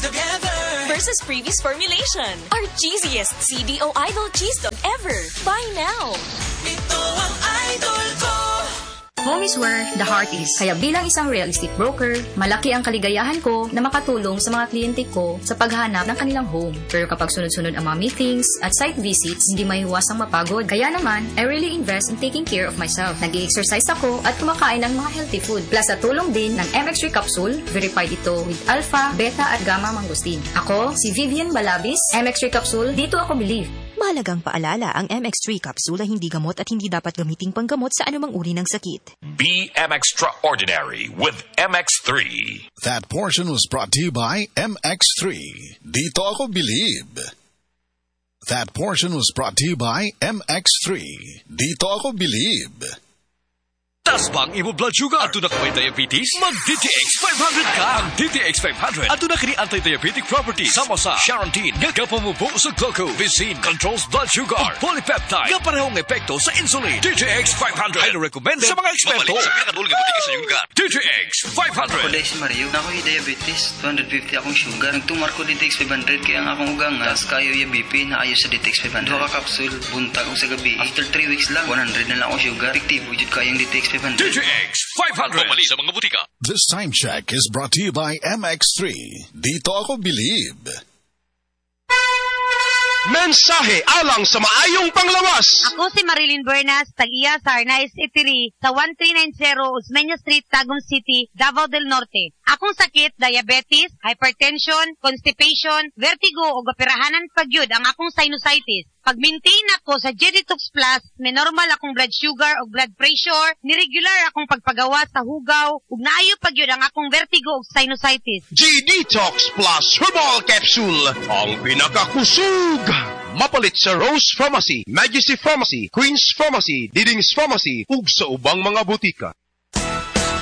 versus previous formulation. Our cheesiest CDO Idol cheese dog ever. Buy now. Ito ang idol ko. Home is where the heart is. Kaya bilang isang real estate broker, malaki ang kaligayahan ko na makatulong sa mga kliyente ko sa paghahanap ng kanilang home. Pero kapag sunod-sunod ang mga meetings at site visits, hindi maiiwasang mapagod. Kaya naman, I really invest in taking care of myself. Nag-i-exercise ako at kumakain ng mga healthy food. Plus sa tulong din ng MX3 capsule, verified ito with alpha, beta at gamma mangosteen. Ako, si Vivian Balabis, MX3 capsule, dito ako believe. Mahalagang paalala, ang MX3 capsule ay hindi gamot at hindi dapat gamiting panggamot sa anumang uri ng sakit. Be extraordinary with MX3. That portion was brought to you by MX3. Dito ako believe. That portion was brought to you by MX3. Dito ako believe. Tas bang imo blood sugar? Ato na ka may diabetes? Mag-DTX 500 ka! Ang DTX 500 ato na kini anti-diabetic properties sama sa Charantine nga kapamubo sa glucose, Vicin controls blood sugar, o polypeptide nga parehong epekto sa insulin. DTX 500 ay recommended sa mga eksperto. DTX 500. Ako dahil si Mario, na ako'y diabetes, 250 akong sugar. Nagtumar ko DTX 500 kaya ang akong ugang as kayo yung BP na ayos sa DTX 500. Dua ka kapsul, buntag ko sa gabi. After 3 weeks lang, 100 na lang ako sugar. Effective, wujud kayong DTX 500. DTX 500. Pumali sa mga butika. This time check is brought to you by MX3. Dito ako believe. Mensahe alang sa maayong panglawas. Ako si Marilyn Bernas, tag-iya sa Arnaiz Eatery sa 1390 Osmeña Street, Tagum City, Davao del Norte. Akong sakit, diabetes, hypertension, constipation, vertigo o gapirahanan pagyud ang akong sinusitis. Pag-maintain ako sa G-Detox Plus, may normal akong blood sugar o blood pressure, niregular akong pagpagawa sa hugaw, ug naayo pagyud ang akong vertigo o sinusitis. G-Detox Plus Herbal Capsule, ang pinakakusog. Mapalit sa Rose Pharmacy, Majesty Pharmacy, Queen's Pharmacy, Diding's Pharmacy, ug sa ubang mga butika.